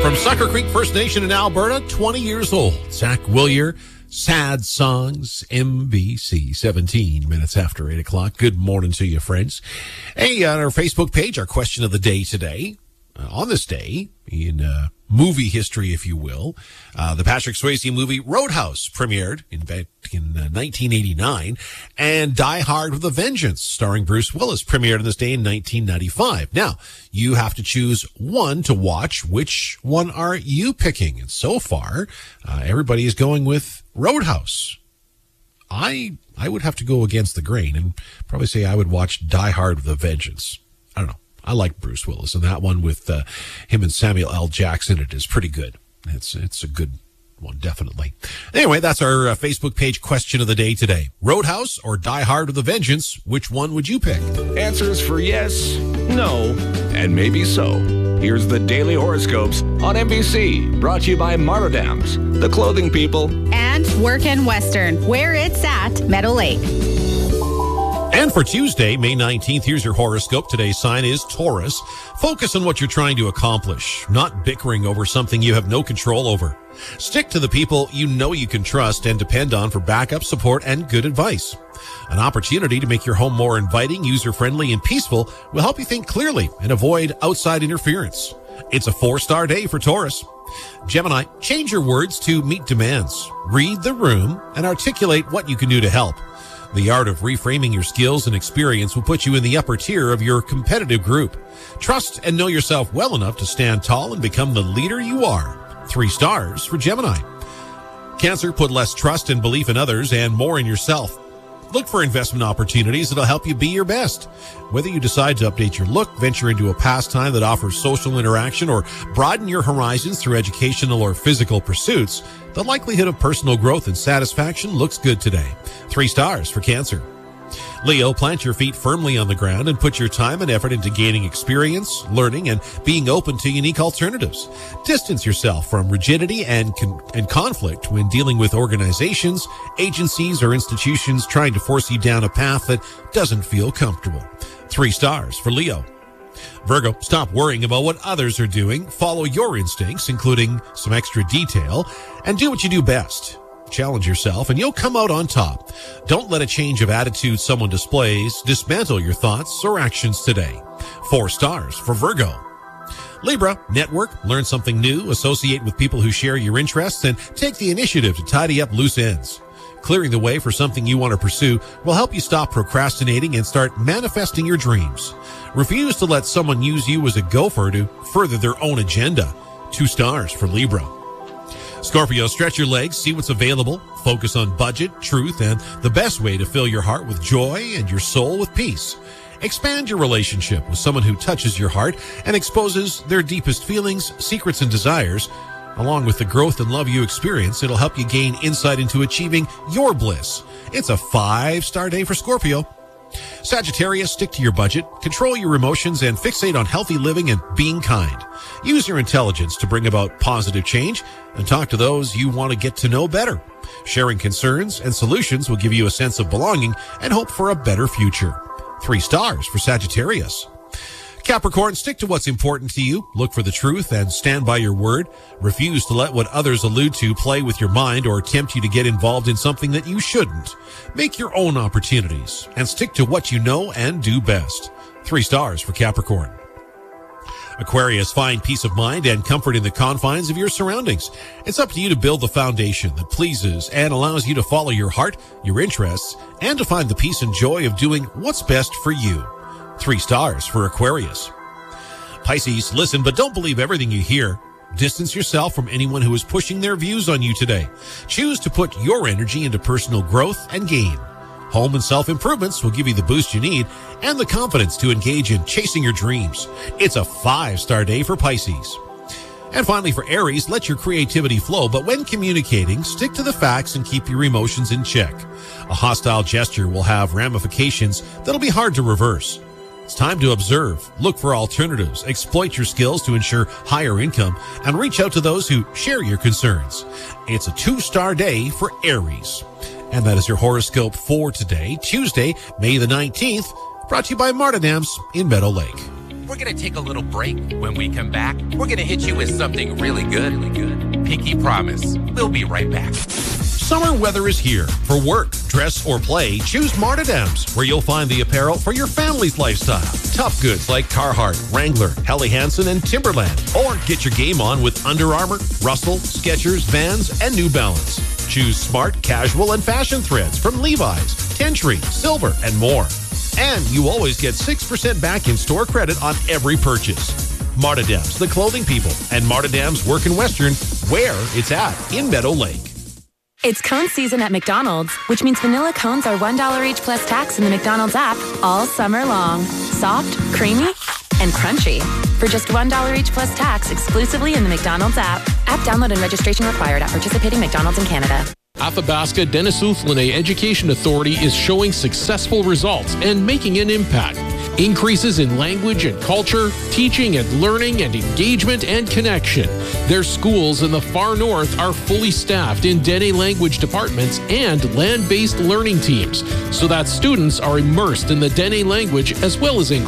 From Sucker Creek First Nation in Alberta, 20 years old, Zach Willier, Sad Songs, MBC, 17 minutes after 8 o'clock. Good morning to you, friends. Hey, on our Facebook page, our question of the day today, on this day, in movie history, if you will, the Patrick Swayze movie Roadhouse premiered in 1989, and Die Hard with a Vengeance, starring Bruce Willis, premiered on this day in 1995. Now, you have to choose one to watch. Which one are you picking? And so far, everybody is going with Roadhouse. I would have to go against the grain and probably say I would watch Die Hard with a Vengeance. I don't know. I like Bruce Willis, and that one with him and Samuel L. Jackson, it is pretty good. It's a good one, definitely. Anyway, that's our Facebook page question of the day today. Roadhouse or Die Hard with a Vengeance, which one would you pick? Answers for yes, no, and maybe so. Here's the Daily Horoscopes on NBC, brought to you by Martindams, the clothing people. And Work and Western, where it's at Meadow Lake. And for Tuesday, May 19th, here's your horoscope. Today's sign is Taurus. Focus on what you're trying to accomplish, not bickering over something you have no control over. Stick to the people you know you can trust and depend on for backup, support, and good advice. An opportunity to make your home more inviting, user-friendly, and peaceful will help you think clearly and avoid outside interference. It's a 4-star day for Taurus. Gemini, change your words to meet demands. Read the room and articulate what you can do to help. The art of reframing your skills and experience will put you in the upper tier of your competitive group. Trust and know yourself well enough to stand tall and become the leader you are. 3 stars for Gemini. Cancer, put less trust and belief in others and more in yourself. Look for investment opportunities that'll help you be your best. Whether you decide to update your look, venture into a pastime that offers social interaction, or broaden your horizons through educational or physical pursuits, the likelihood of personal growth and satisfaction looks good today. 3 stars for Cancer. Leo, plant your feet firmly on the ground and put your time and effort into gaining experience, learning, and being open to unique alternatives. Distance yourself from rigidity and conflict when dealing with organizations, agencies, or institutions trying to force you down a path that doesn't feel comfortable. 3 stars for Leo. Virgo, stop worrying about what others are doing. Follow your instincts, including some extra detail, and do what you do best. Challenge yourself and you'll come out on top. Don't let a change of attitude someone displays dismantle your thoughts or actions today. 4 stars for Virgo. Libra, network, learn something new, associate with people who share your interests, and take the initiative to tidy up loose ends. Clearing the way for something you want to pursue will help you stop procrastinating and start manifesting your dreams. Refuse to let someone use you as a gopher to further their own agenda. 2 stars for Libra. Scorpio, stretch your legs, see what's available, focus on budget, truth, and the best way to fill your heart with joy and your soul with peace. Expand your relationship with someone who touches your heart and exposes their deepest feelings, secrets, and desires. Along with the growth and love you experience, it'll help you gain insight into achieving your bliss. It's a 5-star day for Scorpio. Sagittarius, stick to your budget, control your emotions, and fixate on healthy living and being kind. Use your intelligence to bring about positive change and talk to those you want to get to know better. Sharing concerns and solutions will give you a sense of belonging and hope for a better future. 3 stars for Sagittarius. Capricorn, stick to what's important to you. Look for the truth and stand by your word. Refuse to let what others allude to play with your mind or tempt you to get involved in something that you shouldn't. Make your own opportunities and stick to what you know and do best. 3 stars for Capricorn. Aquarius, find peace of mind and comfort in the confines of your surroundings. It's up to you to build the foundation that pleases and allows you to follow your heart, your interests, and to find the peace and joy of doing what's best for you. 3 stars for Aquarius. Pisces, listen, but don't believe everything you hear. Distance yourself from anyone who is pushing their views on you today. Choose to put your energy into personal growth and gain. Home and self-improvements will give you the boost you need and the confidence to engage in chasing your dreams. It's a 5-star day for Pisces. And finally, for Aries, let your creativity flow, but when communicating, stick to the facts and keep your emotions in check. A hostile gesture will have ramifications that'll be hard to reverse. It's time to observe, look for alternatives, exploit your skills to ensure higher income, and reach out to those who share your concerns. It's a 2-star day for Aries. And that is your horoscope for today, Tuesday, May the 19th, brought to you by Martindams in Meadow Lake. we're going to take a little break. When we come back, we're going to hit you with something really good. Pinky promise. We'll be right back. Summer weather is here. For work, dress, or play, choose Martadams, where you'll find the apparel for your family's lifestyle. Tough goods like Carhartt, Wrangler, Helly Hansen, and Timberland. Or get your game on with Under Armour, Russell, Skechers, Vans, and New Balance. Choose smart, casual, and fashion threads from Levi's, Tentree, Silver, and more. And you always get 6% back in store credit on every purchase. Martadams, the clothing people, and Martadams Work in Western, where it's at in Meadow Lake. It's cone season at McDonald's, which means vanilla cones are $1 each plus tax in the McDonald's app all summer long. Soft, creamy, and crunchy. For just $1 each plus tax exclusively in the McDonald's app. App download and registration required at participating McDonald's in Canada. Athabasca Dennis Outhlinay Education Authority is showing successful results and making an impact. Increases in language and culture, teaching and learning and engagement and connection. Their schools in the far north are fully staffed in Dene language departments and land-based learning teams so that students are immersed in the Dene language as well as English.